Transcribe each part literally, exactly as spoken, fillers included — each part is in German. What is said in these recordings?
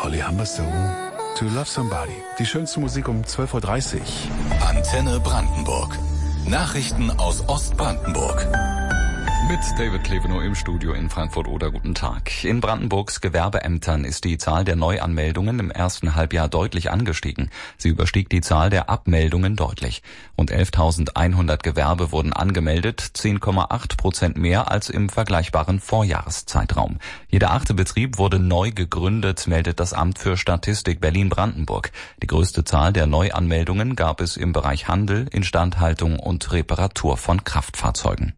Holly Humberstone, To Love Somebody. Die schönste Musik um zwölf Uhr dreißig. Antenne Brandenburg. Nachrichten aus Ostbrandenburg. Mit David Klevenow im Studio in Frankfurt-Oder. Guten Tag. In Brandenburgs Gewerbeämtern ist die Zahl der Neuanmeldungen im ersten Halbjahr deutlich angestiegen. Sie überstieg die Zahl der Abmeldungen deutlich. Rund elftausendeinhundert Gewerbe wurden angemeldet, zehn Komma acht Prozent mehr als im vergleichbaren Vorjahreszeitraum. Jeder achte Betrieb wurde neu gegründet, meldet das Amt für Statistik Berlin-Brandenburg. Die größte Zahl der Neuanmeldungen gab es im Bereich Handel, Instandhaltung und Reparatur von Kraftfahrzeugen.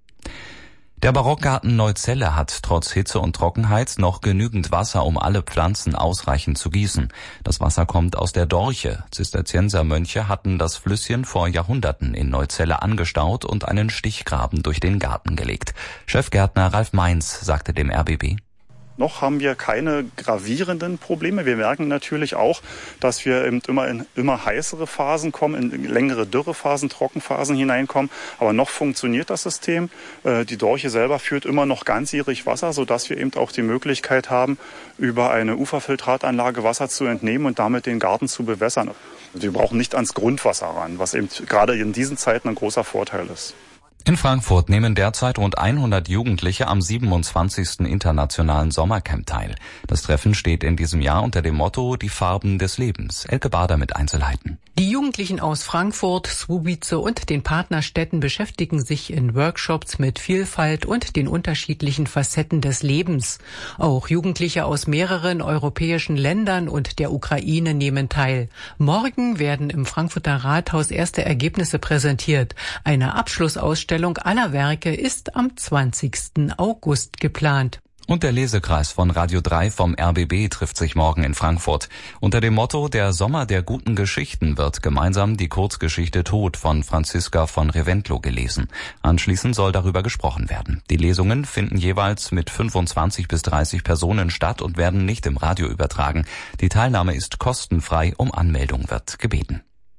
Der Barockgarten Neuzelle hat trotz Hitze und Trockenheit noch genügend Wasser, um alle Pflanzen ausreichend zu gießen. Das Wasser kommt aus der Dorche. Zisterziensermönche hatten das Flüsschen vor Jahrhunderten in Neuzelle angestaut und einen Stichgraben durch den Garten gelegt. Chefgärtner Ralf Mainz sagte dem R B B: Noch haben wir keine gravierenden Probleme. Wir merken natürlich auch, dass wir eben immer in immer heißere Phasen kommen, in längere Dürrephasen, Trockenphasen hineinkommen. Aber noch funktioniert das System. Die Dorche selber führt immer noch ganzjährig Wasser, sodass wir eben auch die Möglichkeit haben, über eine Uferfiltratanlage Wasser zu entnehmen und damit den Garten zu bewässern. Wir brauchen nicht ans Grundwasser ran, was eben gerade in diesen Zeiten ein großer Vorteil ist. In Frankfurt nehmen derzeit rund hundert Jugendliche am siebenundzwanzigsten Internationalen Sommercamp teil. Das Treffen steht in diesem Jahr unter dem Motto Die Farben des Lebens. Elke Bader mit Einzelheiten. Die Jugendlichen aus Frankfurt, Słubice und den Partnerstädten beschäftigen sich in Workshops mit Vielfalt und den unterschiedlichen Facetten des Lebens. Auch Jugendliche aus mehreren europäischen Ländern und der Ukraine nehmen teil. Morgen werden im Frankfurter Rathaus erste Ergebnisse präsentiert. Eine Abschlussausstellung aller Werke ist am zwanzigsten August geplant. Und der Lesekreis von Radio drei vom R B B trifft sich morgen in Frankfurt. Unter dem Motto Der Sommer der guten Geschichten wird gemeinsam die Kurzgeschichte Tod von Franziska von Reventlow gelesen. Anschließend soll darüber gesprochen werden. Die Lesungen finden jeweils mit fünfundzwanzig bis dreißig Personen statt und werden nicht im Radio übertragen. Die Teilnahme ist kostenfrei, um Anmeldung wird gebeten.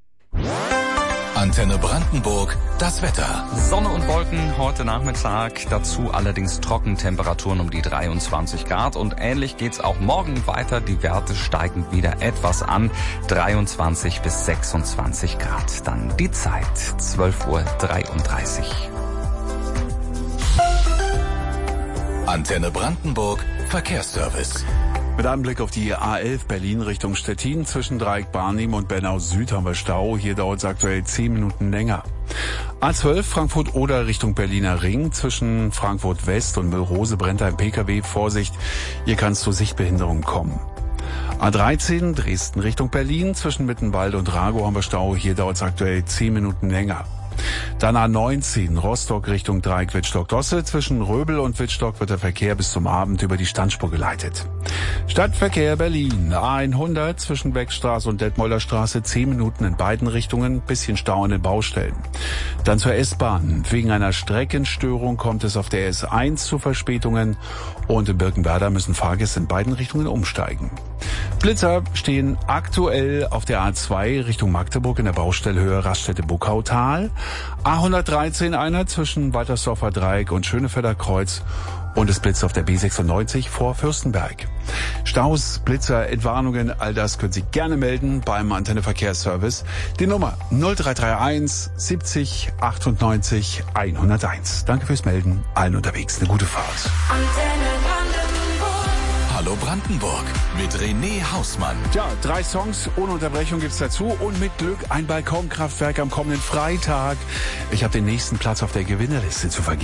Antenne Brandenburg, das Wetter. Sonne und Wolken heute Nachmittag, dazu allerdings Trockentemperaturen um die dreiundzwanzig Grad und ähnlich geht's auch morgen weiter. Die Werte steigen wieder etwas an, dreiundzwanzig bis sechsundzwanzig Grad. Dann die Zeit, zwölf Uhr dreiunddreißig. Antenne Brandenburg, Verkehrsservice. Mit einem Blick auf die A elf Berlin Richtung Stettin zwischen Dreieck-Barnim und Bernau Süd haben wir Stau. Hier dauert es aktuell zehn Minuten länger. A zwölf Frankfurt-Oder Richtung Berliner Ring zwischen Frankfurt West und Müllrose brennt ein Pkw. Vorsicht, hier kann es zu Sichtbehinderungen kommen. A dreizehn Dresden Richtung Berlin zwischen Mittenwald und Ragow haben wir Stau. Hier dauert es aktuell zehn Minuten länger. Dann A neunzehn Rostock Richtung Dreieck Wittstock-Dosse. Zwischen Röbel und Wittstock wird der Verkehr bis zum Abend über die Standspur geleitet. Stadtverkehr Berlin. A hundert zwischen Beckstraße und Detmolder Straße. zehn Minuten in beiden Richtungen. Bisschen Stau an den Baustellen. Dann zur S-Bahn. Wegen einer Streckenstörung kommt es auf der S eins zu Verspätungen. Und in Birkenwerder müssen Fahrgäste in beiden Richtungen umsteigen. Blitzer stehen aktuell auf der A zwei Richtung Magdeburg in der Baustellhöhe Raststätte-Buckautal. A hundertdreizehn einer zwischen Waltersdorfer Dreieck und Schönefelder Kreuz und es blitzt auf der B sechsundneunzig vor Fürstenberg. Staus, Blitzer, Entwarnungen, all das können Sie gerne melden beim Antenne Verkehrsservice. Die Nummer null drei drei eins siebzig achtundneunzig hunderteins. Danke fürs Melden. Allen unterwegs eine gute Fahrt. Antenne Brandenburg. Hallo Brandenburg mit René Hausmann. Ja, drei Songs ohne Unterbrechung gibt's dazu und mit Glück ein Balkonkraftwerk am kommenden Freitag. Ich habe den nächsten Platz auf der Gewinnerliste zu vergeben.